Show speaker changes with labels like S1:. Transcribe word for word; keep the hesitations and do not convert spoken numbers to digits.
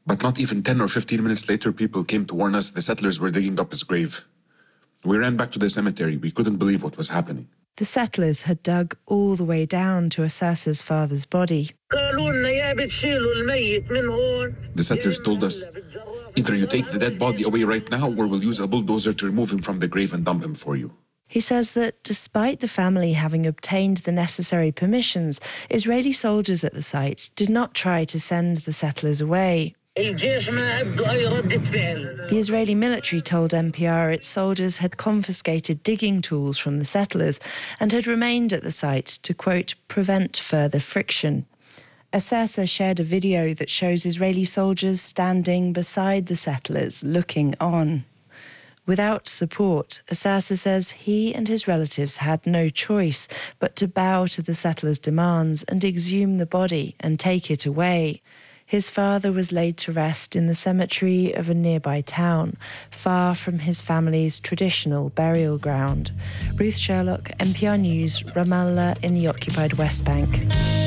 S1: But not even ten or fifteen minutes later, people came to warn us the settlers were digging up his grave. We ran back to the cemetery. We couldn't believe what was happening.
S2: The settlers had dug all the way down to Assas's father's body.
S1: The settlers told us, either you take the dead body away right now, or we'll use a bulldozer to remove him from the grave and dump him for you.
S2: He says that despite the family having obtained the necessary permissions, Israeli soldiers at the site did not try to send the settlers away. The Israeli military told N P R its soldiers had confiscated digging tools from the settlers and had remained at the site to, quote, prevent further friction. Assasa shared a video that shows Israeli soldiers standing beside the settlers, looking on. Without support, Assasa says he and his relatives had no choice but to bow to the settlers' demands and exhume the body and take it away. His father was laid to rest in the cemetery of a nearby town, far from his family's traditional burial ground. Ruth Sherlock, N P R News, Ramallah in the occupied West Bank.